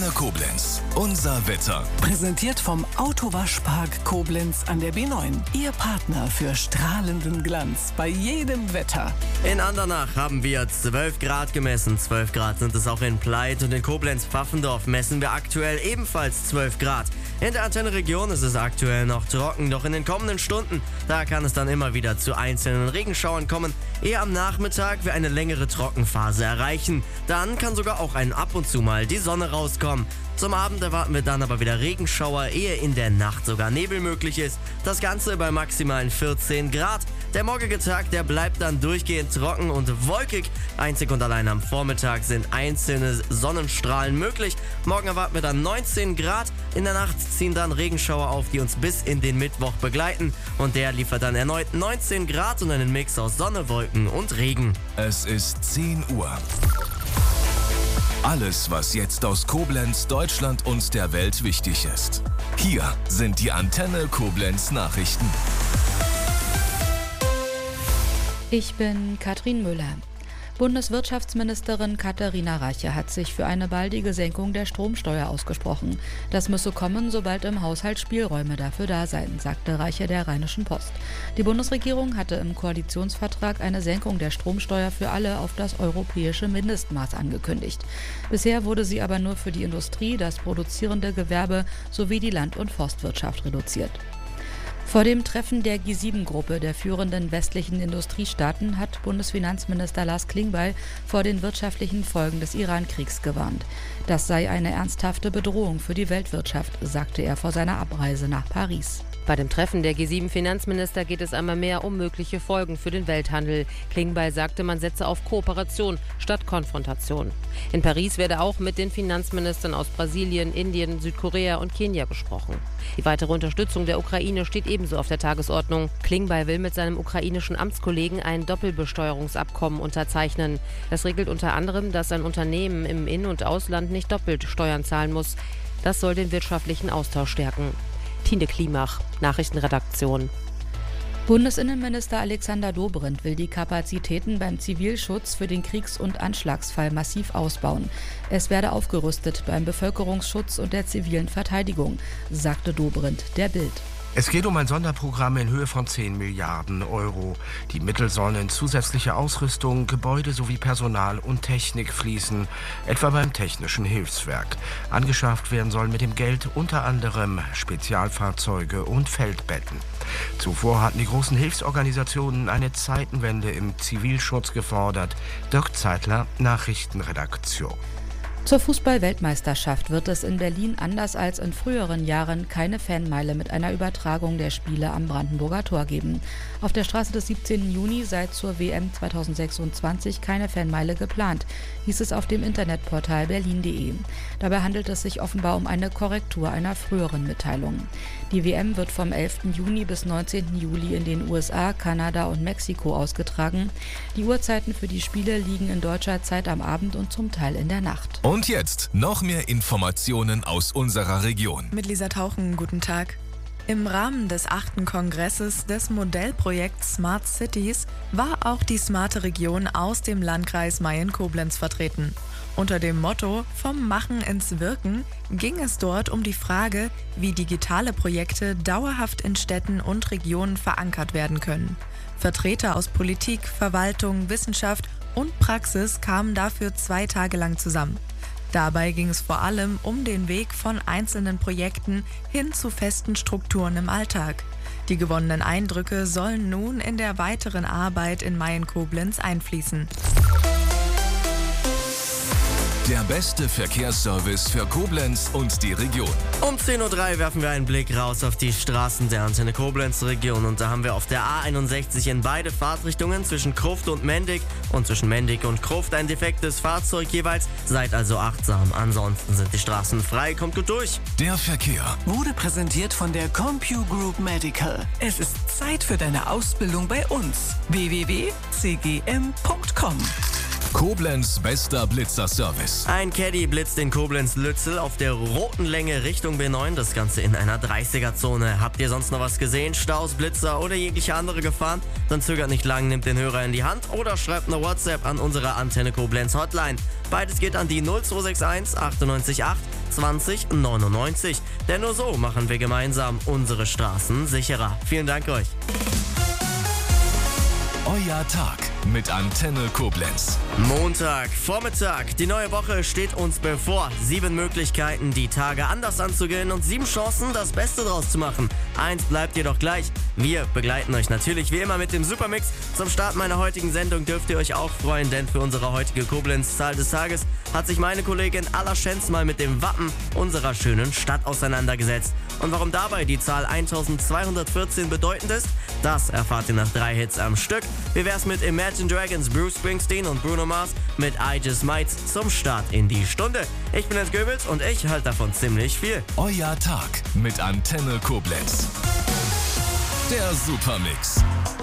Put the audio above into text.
Antenne Koblenz. Unser Wetter. Präsentiert vom Autowaschpark Koblenz an der B9. Ihr Partner für strahlenden Glanz bei jedem Wetter. In Andernach haben wir 12 Grad gemessen. 12 Grad sind es auch in Pleit, und in Koblenz-Pfaffendorf messen wir aktuell ebenfalls 12 Grad. In der Antenne-Region ist es aktuell noch trocken, doch in den kommenden Stunden, da kann es dann immer wieder zu einzelnen Regenschauern kommen. Eher am Nachmittag wir eine längere Trockenphase erreichen. Dann kann sogar auch ab und zu mal die Sonne rauskommen. Zum Abend erwarten wir dann aber wieder Regenschauer, ehe in der Nacht sogar Nebel möglich ist. Das Ganze bei maximalen 14 Grad. Der morgige Tag, der bleibt dann durchgehend trocken und wolkig. Einzig und allein am Vormittag sind einzelne Sonnenstrahlen möglich. Morgen erwarten wir dann 19 Grad. In der Nacht ziehen dann Regenschauer auf, die uns bis in den Mittwoch begleiten. Und der liefert dann erneut 19 Grad und einen Mix aus Sonne, Wolken und Regen. Es ist 10 Uhr. Alles, was jetzt aus Koblenz, Deutschland und der Welt wichtig ist. Hier sind die Antenne Koblenz Nachrichten. Ich bin Katrin Müller. Bundeswirtschaftsministerin Katharina Reiche hat sich für eine baldige Senkung der Stromsteuer ausgesprochen. Das müsse kommen, sobald im Haushalt Spielräume dafür da seien, sagte Reiche der Rheinischen Post. Die Bundesregierung hatte im Koalitionsvertrag eine Senkung der Stromsteuer für alle auf das europäische Mindestmaß angekündigt. Bisher wurde sie aber nur für die Industrie, das produzierende Gewerbe sowie die Land- und Forstwirtschaft reduziert. Vor dem Treffen der G7-Gruppe der führenden westlichen Industriestaaten hat Bundesfinanzminister Lars Klingbeil vor den wirtschaftlichen Folgen des Iran-Kriegs gewarnt. Das sei eine ernsthafte Bedrohung für die Weltwirtschaft, sagte er vor seiner Abreise nach Paris. Bei dem Treffen der G7-Finanzminister geht es einmal mehr um mögliche Folgen für den Welthandel. Klingbeil sagte, man setze auf Kooperation statt Konfrontation. In Paris werde auch mit den Finanzministern aus Brasilien, Indien, Südkorea und Kenia gesprochen. Die weitere Unterstützung der Ukraine steht ebenso auf der Tagesordnung. Klingbeil will mit seinem ukrainischen Amtskollegen ein Doppelbesteuerungsabkommen unterzeichnen. Das regelt unter anderem, dass ein Unternehmen im In- und Ausland nicht doppelt Steuern zahlen muss. Das soll den wirtschaftlichen Austausch stärken. Tine Klimach, Nachrichtenredaktion. Bundesinnenminister Alexander Dobrindt will die Kapazitäten beim Zivilschutz für den Kriegs- und Anschlagsfall massiv ausbauen. Es werde aufgerüstet beim Bevölkerungsschutz und der zivilen Verteidigung, sagte Dobrindt der Bild. Es geht um ein Sonderprogramm in Höhe von 10 Milliarden Euro. Die Mittel sollen in zusätzliche Ausrüstung, Gebäude sowie Personal und Technik fließen, etwa beim Technischen Hilfswerk. Angeschafft werden sollen mit dem Geld unter anderem Spezialfahrzeuge und Feldbetten. Zuvor hatten die großen Hilfsorganisationen eine Zeitenwende im Zivilschutz gefordert. Dirk Zeitler, Nachrichtenredaktion. Zur Fußball-Weltmeisterschaft wird es in Berlin anders als in früheren Jahren keine Fanmeile mit einer Übertragung der Spiele am Brandenburger Tor geben. Auf der Straße des 17. Juni sei zur WM 2026 keine Fanmeile geplant, hieß es auf dem Internetportal berlin.de. Dabei handelt es sich offenbar um eine Korrektur einer früheren Mitteilung. Die WM wird vom 11. Juni bis 19. Juli in den USA, Kanada und Mexiko ausgetragen. Die Uhrzeiten für die Spiele liegen in deutscher Zeit am Abend und zum Teil in der Nacht. Und jetzt noch mehr Informationen aus unserer Region. Mit Lisa Tauchen, guten Tag. Im Rahmen des 8. Kongresses des Modellprojekts Smart Cities war auch die smarte Region aus dem Landkreis Mayen-Koblenz vertreten. Unter dem Motto „Vom Machen ins Wirken" ging es dort um die Frage, wie digitale Projekte dauerhaft in Städten und Regionen verankert werden können. Vertreter aus Politik, Verwaltung, Wissenschaft und Praxis kamen dafür 2 Tage lang zusammen. Dabei ging es vor allem um den Weg von einzelnen Projekten hin zu festen Strukturen im Alltag. Die gewonnenen Eindrücke sollen nun in der weiteren Arbeit in Mayen-Koblenz einfließen. Der beste Verkehrsservice für Koblenz und die Region. Um 10.03 Uhr werfen wir einen Blick raus auf die Straßen der Antenne Koblenz Region. Und da haben wir auf der A61 in beide Fahrtrichtungen zwischen Krufft und Mendig und zwischen Mendig und Krufft ein defektes Fahrzeug jeweils. Seid also achtsam. Ansonsten sind die Straßen frei. Kommt gut durch. Der Verkehr Wurde präsentiert von der CompuGroup Medical. Es ist Zeit für deine Ausbildung bei uns. www.cgm.com Koblenz bester Blitzerservice. Ein Caddy blitzt in Koblenz-Lützel auf der roten Länge Richtung B9, das Ganze in einer 30er-Zone. Habt ihr sonst noch was gesehen? Staus, Blitzer oder jegliche andere Gefahren? Dann zögert nicht lang, nehmt den Hörer in die Hand oder schreibt eine WhatsApp an unsere Antenne Koblenz Hotline. Beides geht an die 0261 98 8 20 99. Denn nur so machen wir gemeinsam unsere Straßen sicherer. Vielen Dank euch. Euer Tag mit Antenne Koblenz. Montag, Vormittag. Die neue Woche steht uns bevor. 7 Möglichkeiten, die Tage anders anzugehen und 7 Chancen, das Beste draus zu machen. Eins bleibt jedoch gleich. Wir begleiten euch natürlich wie immer mit dem Supermix. Zum Start meiner heutigen Sendung dürft ihr euch auch freuen, denn für unsere heutige Koblenz-Zahl des Tages hat sich meine Kollegin Alla Schenz mal mit dem Wappen unserer schönen Stadt auseinandergesetzt. Und warum dabei die Zahl 1214 bedeutend ist, das erfahrt ihr nach 3 Hits am Stück. Wie wär's mit Imagine Dragons, Bruce Springsteen und Bruno Mars mit I Just Might zum Start in die Stunde. Ich bin Jens Goebbels und ich halte davon ziemlich viel. Euer Tag mit Antenne Koblenz. Der Supermix.